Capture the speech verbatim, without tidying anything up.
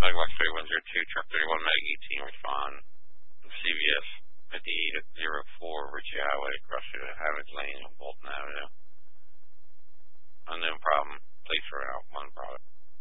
Megalox thirty-one zero two, truck thirty-one, Meg eighteen, respond. C V S fifty-eight oh four, Ritchie Highway, crossing Havage Lane on Bolton Avenue. Unknown problem. Place route, one product.